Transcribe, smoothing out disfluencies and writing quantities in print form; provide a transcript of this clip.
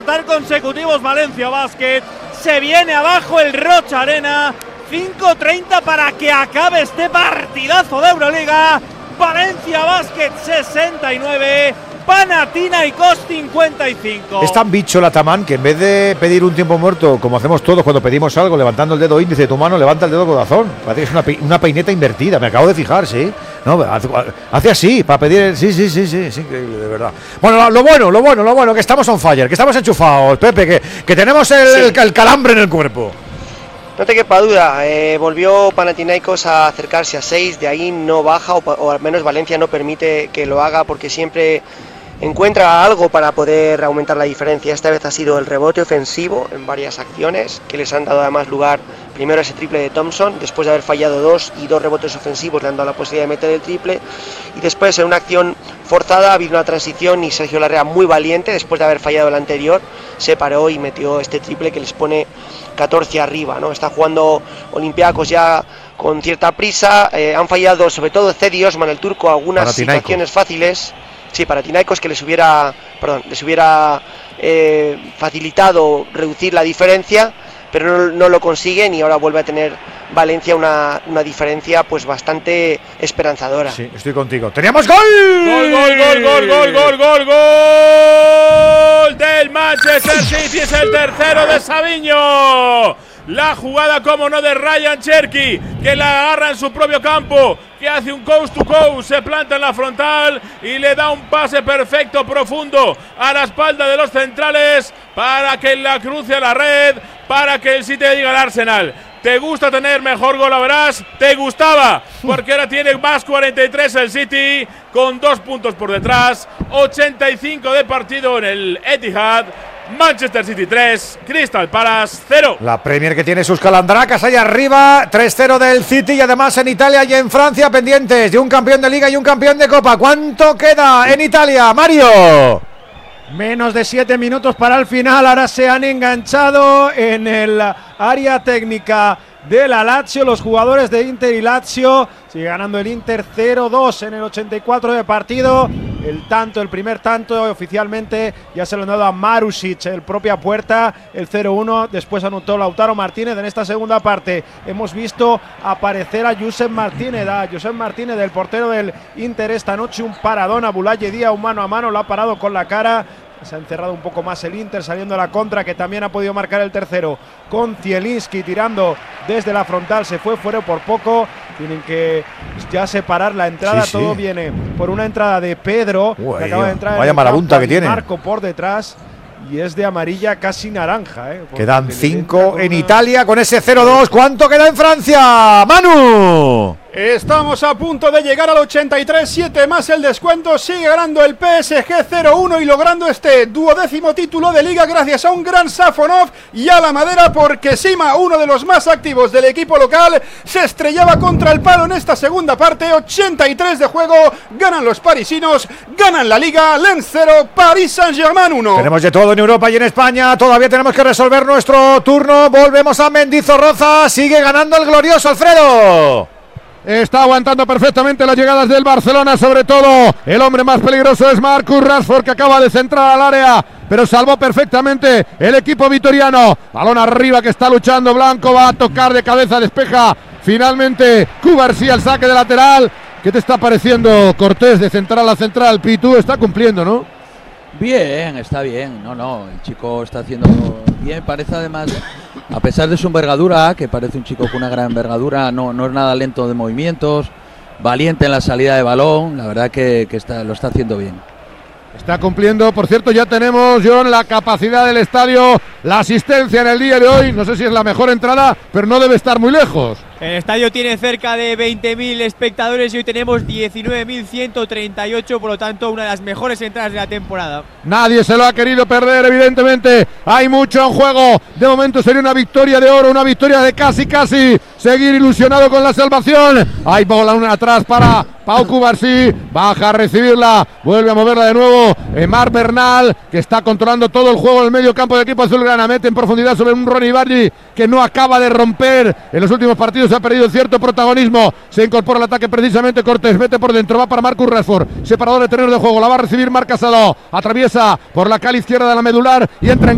Consecutivos Valencia Basket, se viene abajo el Rocha Arena, 5:30 para que acabe este partidazo de Euroliga. Valencia Basket 69, Panathinaikos 55. Es tan bicho el Ataman que en vez de pedir un tiempo muerto, como hacemos todos cuando pedimos algo, levantando el dedo índice de tu mano, levanta el dedo corazón. Parece que es una peineta invertida, me acabo de fijar, ¿sí? No, hace así, para pedir es increíble, de verdad. Bueno, lo bueno, que estamos on fire, que estamos enchufados, Pepe, que tenemos el calambre en el cuerpo. No te quepa duda, volvió Panathinaikos a acercarse a 6, de ahí no baja, o al menos Valencia no permite que lo haga porque siempre encuentra algo para poder aumentar la diferencia. Esta vez ha sido el rebote ofensivo en varias acciones que les han dado además lugar primero a ese triple de Thompson, después de haber fallado 2 y 2 rebotes ofensivos le han dado la posibilidad de meter el triple, y después en una acción forzada ha habido una transición y Sergio Larrea muy valiente, después de haber fallado el anterior, se paró y metió este triple que les pone 14 arriba, ¿no? Está jugando Olympiacos ya con cierta prisa, han fallado sobre todo Cedi Osman, el turco, algunas situaciones fáciles. Sí, para Panathinaikos que les hubiera facilitado reducir la diferencia, pero no lo consiguen y ahora vuelve a tener Valencia una diferencia pues bastante esperanzadora. Sí, estoy contigo. ¡Teníamos gol! ¡Gol del Manchester City! Es el tercero de Savinho. La jugada, como no, de Ryan Cherky, que la agarra en su propio campo, que hace un coast to coast, se planta en la frontal y le da un pase perfecto, profundo, a la espalda de los centrales para que la cruce a la red, para que el City diga al Arsenal: ¿te gusta tener mejor gol, verás? Te gustaba, porque ahora tiene más 43 el City, con 2 puntos por detrás, 85 de partido en el Etihad. Manchester City 3, Crystal Palace 0. La Premier que tiene sus calandracas ahí arriba, 3-0 del City, y además en Italia y en Francia pendientes de un campeón de Liga y un campeón de Copa. ¿Cuánto queda en Italia, Mario? Menos de 7 minutos para el final. Ahora se han enganchado en el área técnica de la Lazio, los jugadores de Inter y Lazio. Sigue ganando el Inter 0-2 en el 84 de partido. El primer tanto oficialmente ya se lo han dado a Marusic, el propia puerta, el 0-1. Después anotó Lautaro Martínez. En esta segunda parte hemos visto aparecer a Josep Martínez, del portero del Inter esta noche. Un paradón a Boulaye Díaz, un mano a mano, lo ha parado con la cara. Se ha encerrado un poco más el Inter, saliendo a la contra, que también ha podido marcar el tercero con Zielinski tirando desde la frontal. Se fue fuera por poco. Tienen que ya separar la entrada. Sí. Todo viene por una entrada de Pedro, que acaba de entrar. Vaya marabunta que tiene. Marco por detrás. Y es de amarilla casi naranja. Quedan 5 en Italia con ese 0-2. ¿Cuánto queda en Francia, Manu? Estamos a punto de llegar al 83, 7 más el descuento. Sigue ganando el PSG 0-1 y logrando este 12º título de Liga gracias a un gran Safonov y a la madera, porque Sima, uno de los más activos del equipo local, se estrellaba contra el palo en esta segunda parte. 83 de juego, ganan los parisinos, ganan la Liga. Lens 0, Paris Saint-Germain 1. Tenemos de todo en Europa y en España. Todavía tenemos que resolver nuestro turno. Volvemos a Mendizorroza. Sigue ganando el glorioso Alfredo. Está aguantando perfectamente las llegadas del Barcelona, sobre todo el hombre más peligroso es Marcus Rashford, que acaba de centrar al área, pero salvó perfectamente el equipo vitoriano. Balón arriba que está luchando Blanco, va a tocar de cabeza, despeja finalmente Cubarsí al saque de lateral. ¿Qué te está pareciendo, Cortés, de central a central? Pitu está cumpliendo, ¿no? Bien, está bien, el chico está haciendo bien, parece además, a pesar de su envergadura, que parece un chico con una gran envergadura, no es nada lento de movimientos, valiente en la salida de balón, la verdad que lo está haciendo bien. Está cumpliendo, por cierto, ya tenemos, John, la capacidad del estadio, la asistencia en el día de hoy, no sé si es la mejor entrada, pero no debe estar muy lejos. El estadio tiene cerca de 20.000 espectadores y hoy tenemos 19.138, por lo tanto una de las mejores entradas de la temporada. Nadie se lo ha querido perder, evidentemente, hay mucho en juego, de momento sería una victoria de oro, una victoria de casi seguir ilusionado con la salvación. Hay bola una atrás para Pau Cubarsí, baja a recibirla, vuelve a moverla de nuevo Marc Bernal, que está controlando todo el juego en el medio campo del equipo azulgrana, mete en profundidad sobre un Ronny Bardi que no acaba de romper, en los últimos partidos ha perdido cierto protagonismo, se incorpora al ataque precisamente Cortés, mete por dentro, va para Marcus Rashford, separador de terreno de juego, la va a recibir Marc Casado, atraviesa por la cala izquierda de la medular y entra en